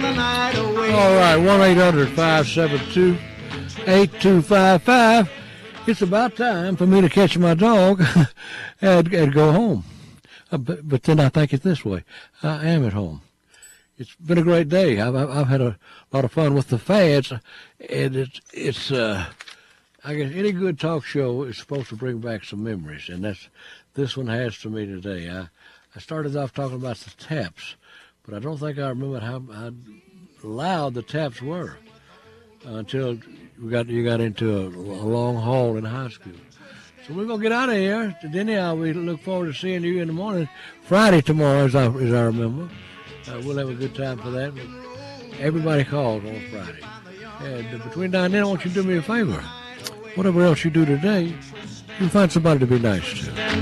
All right, 1-800-572-8255. It's about time for me to catch my dog and go home. But then I think it's this way. I am at home. It's been a great day. I've had a lot of fun with the fads, and it's I guess any good talk show is supposed to bring back some memories, and this one has to me today. I started off talking about the taps, but I don't think I remember how loud the taps were until you got into a long haul in high school. So we're going to get out of here. Anyhow, we look forward to seeing you in the morning. Friday tomorrow, as I remember. We'll have a good time for that. But everybody calls on Friday. And between now and then, I want you to do me a favor. Whatever else you do today, you find somebody to be nice to.